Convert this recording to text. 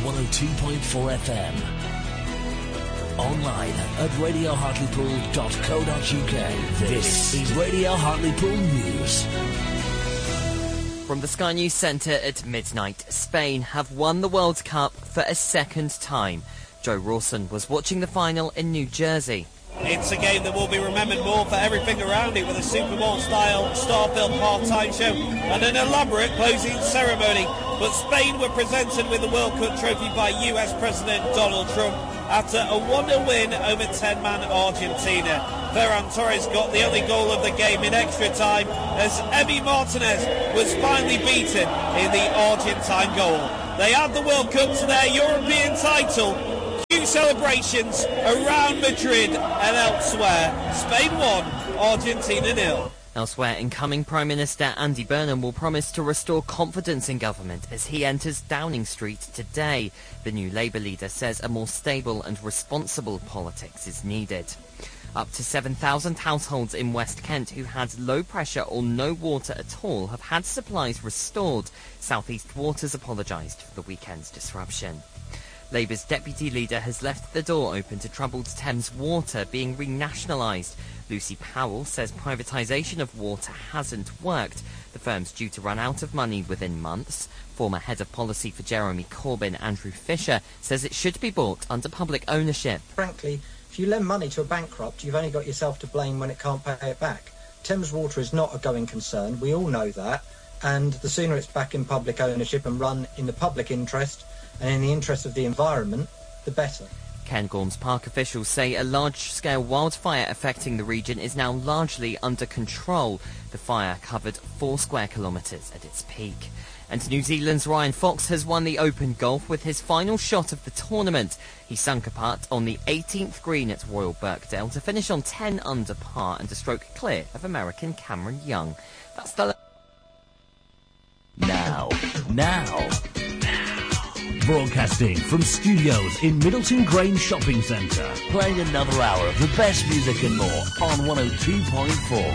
102.4 FM. Online at radiohartlepool.co.uk. This is Radio Hartlepool News. From the Sky News Centre at midnight, Spain have won the World Cup for a second time. Joe Rawson was watching the final in New Jersey. It's a game that will be remembered more for everything around it, with a Super Bowl-style star-filled half-time show and an elaborate closing ceremony. But Spain were presented with the World Cup trophy by US President Donald Trump after a 1-0 win over 10-man Argentina. Ferran Torres got the only goal of the game in extra time as Emi Martinez was finally beaten in the Argentine goal. They add the World Cup to their European title. Huge celebrations around Madrid and elsewhere. Spain 1, Argentina 0. Elsewhere, incoming Prime Minister Andy Burnham will promise to restore confidence in government as he enters Downing Street today. The new Labour leader says a more stable and responsible politics is needed. Up to 7,000 households in West Kent who had low pressure or no water at all have had supplies restored. South East Waters apologised for the weekend's disruption. Labour's deputy leader has left the door open to troubled Thames Water being renationalised. Lucy Powell says privatisation of water hasn't worked. The firm's due to run out of money within months. Former head of policy for Jeremy Corbyn, Andrew Fisher, says it should be bought under public ownership. Frankly, if you lend money to a bankrupt, you've only got yourself to blame when it can't pay it back. Thames Water is not a going concern. We all know that. And the sooner it's back in public ownership and run in the public interest and in the interest of the environment, the better. Cairngorms Park officials say a large-scale wildfire affecting the region is now largely under control. The fire covered 4 square kilometres at its peak. And New Zealand's Ryan Fox has won the Open Golf with his final shot of the tournament. He sunk a putt on the 18th green at Royal Birkdale to finish on 10 under par and a stroke clear of American Cameron Young. That's the... Now. Broadcasting from studios in Middleton Grange Shopping Centre. Playing another hour of the best music and more on 102.4.